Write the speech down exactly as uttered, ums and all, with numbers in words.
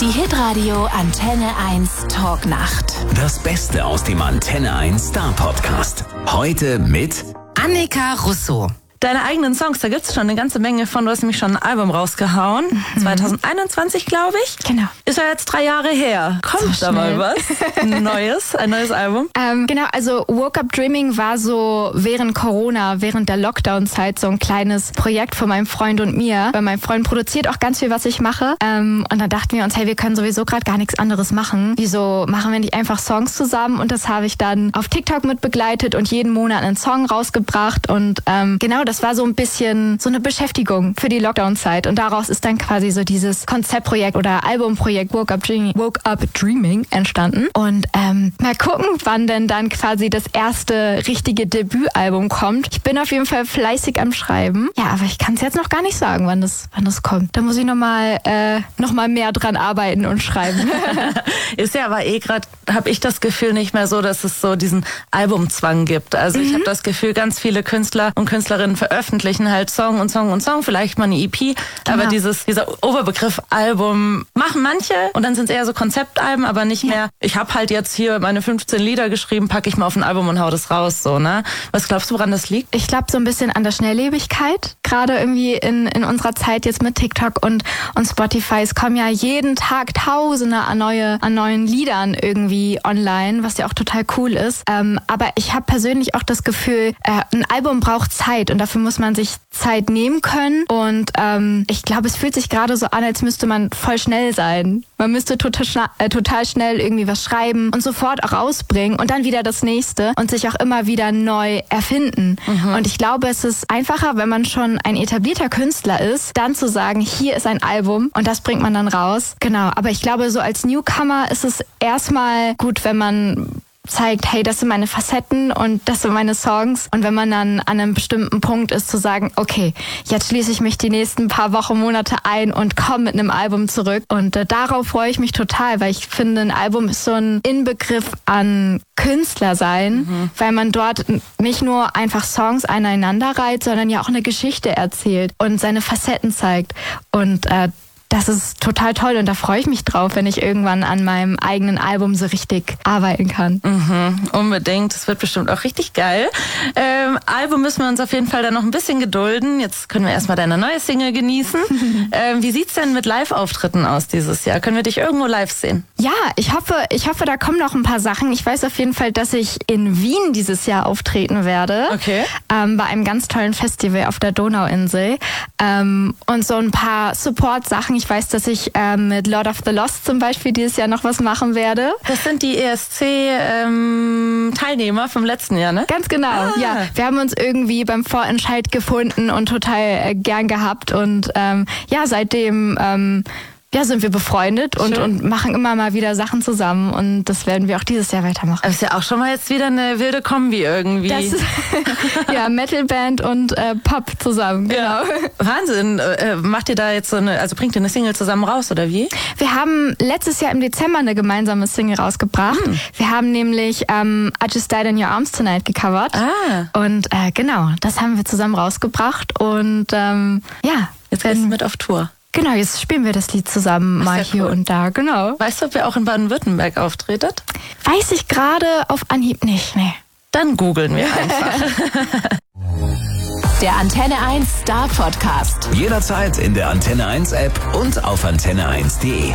Die Hitradio Antenne eins Talknacht. Das Beste aus dem Antenne eins Star Podcast. Heute mit Annika Russo. Deine eigenen Songs, da gibt's schon eine ganze Menge von. Du hast nämlich schon ein Album rausgehauen. Mhm. zwanzig einundzwanzig, glaube ich. Genau. Ist ja jetzt drei Jahre her. Kommt so da mal was? Ein neues, ein neues Album? Ähm, genau, also Woke Up Dreaming war so während Corona, während der Lockdown-Zeit so ein kleines Projekt von meinem Freund und mir. Weil mein Freund produziert auch ganz viel, was ich mache. Ähm, und dann dachten wir uns, hey, wir können sowieso gerade gar nichts anderes machen. Wieso machen wir nicht einfach Songs zusammen? Und das habe ich dann auf TikTok mit begleitet und jeden Monat einen Song rausgebracht. Und ähm, genau, das war so ein bisschen so eine Beschäftigung für die Lockdown-Zeit. Und daraus ist dann quasi so dieses Konzeptprojekt oder Albumprojekt Woke Up Dreaming, Woke Up Dreaming entstanden. Und ähm, mal gucken, wann denn dann quasi das erste richtige Debütalbum kommt. Ich bin auf jeden Fall fleißig am Schreiben. Ja, aber ich kann es jetzt noch gar nicht sagen, wann das, wann das kommt. Da muss ich nochmal äh, noch mal mehr dran arbeiten und schreiben. Ist ja aber eh gerade, habe ich das Gefühl nicht mehr so, dass es so diesen Albumzwang gibt. Also mhm. ich habe das Gefühl, ganz viele Künstler und Künstlerinnen veröffentlichen halt Song und Song und Song, vielleicht mal eine E P. Genau. Aber dieses, dieser Oberbegriff Album machen manche und dann sind es eher so Konzeptalben, aber nicht ja. mehr, ich habe halt jetzt hier meine fünfzehn Lieder geschrieben, packe ich mal auf ein Album und hau das raus. So, ne? Was glaubst du, woran das liegt? Ich glaube so ein bisschen an der Schnelllebigkeit. Gerade irgendwie in, in unserer Zeit jetzt mit TikTok und, und Spotify. Es kommen ja jeden Tag Tausende an, neue, an neuen Liedern irgendwie online, was ja auch total cool ist. Ähm, aber ich habe persönlich auch das Gefühl, äh, ein Album braucht Zeit und dafür muss man sich Zeit nehmen können. Und ähm, ich glaube, es fühlt sich gerade so an, als müsste man voll schnell sein. Man müsste total, schna- äh, total schnell irgendwie was schreiben und sofort auch rausbringen und dann wieder das nächste und sich auch immer wieder neu erfinden. Mhm. Und ich glaube, es ist einfacher, wenn man schon ein etablierter Künstler ist, dann zu sagen, hier ist ein Album und das bringt man dann raus. Genau, aber ich glaube, so als Newcomer ist es erstmal gut, wenn man zeigt, hey, das sind meine Facetten und das sind meine Songs. Und wenn man dann an einem bestimmten Punkt ist, zu sagen, okay, jetzt schließe ich mich die nächsten paar Wochen, Monate ein und komme mit einem Album zurück. Und äh, darauf freue ich mich total, weil ich finde, ein Album ist so ein Inbegriff an Künstler sein, mhm. weil man dort nicht nur einfach Songs aneinander reiht, sondern ja auch eine Geschichte erzählt und seine Facetten zeigt. Und äh, das ist total toll und da freue ich mich drauf, wenn ich irgendwann an meinem eigenen Album so richtig arbeiten kann. Mhm, unbedingt, das wird bestimmt auch richtig geil. Ähm, Album müssen wir uns auf jeden Fall dann noch ein bisschen gedulden. Jetzt können wir erstmal deine neue Single genießen. ähm, wie sieht's denn mit Live-Auftritten aus dieses Jahr? Können wir dich irgendwo live sehen? Ja, ich hoffe, ich hoffe, da kommen noch ein paar Sachen. Ich weiß auf jeden Fall, dass ich in Wien dieses Jahr auftreten werde. Okay. Ähm, bei einem ganz tollen Festival auf der Donauinsel. Ähm, und so ein paar Support-Sachen. Ich weiß, dass ich ähm, mit Lord of the Lost zum Beispiel dieses Jahr noch was machen werde. Das sind die E S C-Teilnehmer ähm, vom letzten Jahr, ne? Ganz genau, ah. ja. Wir haben uns irgendwie beim Vorentscheid gefunden und total äh, gern gehabt. Und ähm, ja, seitdem ähm, ja, sind wir befreundet und, und machen immer mal wieder Sachen zusammen. Und das werden wir auch dieses Jahr weitermachen. Das ist ja auch schon mal jetzt wieder eine wilde Kombi irgendwie. Das ist, ja, Metalband und äh, Pop zusammen, genau. Ja. Wahnsinn. Äh, macht ihr da jetzt so eine, also bringt ihr eine Single zusammen raus, oder wie? Wir haben letztes Jahr im Dezember eine gemeinsame Single rausgebracht. Hm. Wir haben nämlich ähm, I Just Died in Your Arms Tonight gecovert. Ah. Und äh, genau, das haben wir zusammen rausgebracht. Und ähm, ja. Jetzt bist du mit auf Tour. Genau, jetzt spielen wir das Lied zusammen das mal ja hier cool. und da, genau. Weißt du, ob ihr auch in Baden-Württemberg auftretet? Weiß ich gerade auf Anhieb nicht, nee. Dann googeln wir einfach. Der Antenne eins Star Podcast. Jederzeit in der Antenne eins App und auf antenne eins punkt de.